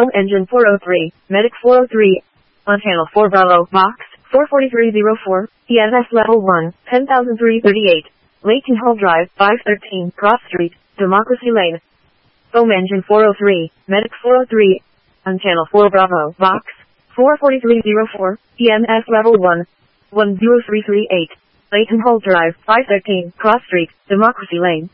Home engine 403, medic 403. On channel 4 Bravo, box 44304, EMS level 1, 10,338. Layton Hall Drive, 513, Cross Street, Democracy Lane. Home engine 403, medic 403. On channel 4 Bravo, box 44304, EMS level 1, 10338. Layton Hall Drive, 513, Cross Street, Democracy Lane.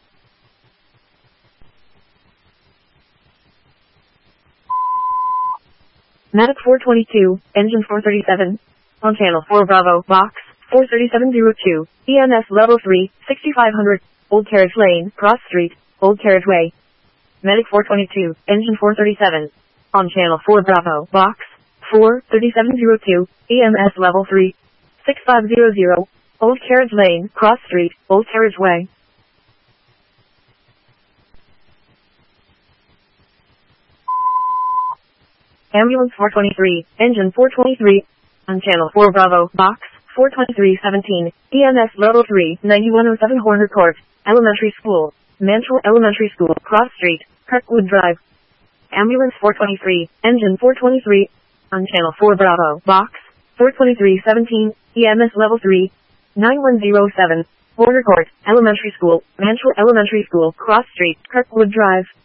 Medic 422, engine 437. On channel 4 Bravo, box 43702, EMS level 3, 6500, Old Carriage Lane, Cross Street, Old Carriageway. Medic 422, engine 437. On channel 4 Bravo, box 43702, EMS level 3, 6500, Old Carriage Lane, Cross Street, Old Carriageway. Ambulance 423, engine 423. On channel 4 Bravo, box 42317, EMS level 3, 9107 Horner Court, Elementary School, Mansell Elementary School, Cross Street, Kirkwood Drive. Ambulance 423, engine 423. On channel 4 Bravo, box 42317, EMS level 3, 9107, Horner Court, Elementary School, Mansell Elementary School, Cross Street, Kirkwood Drive.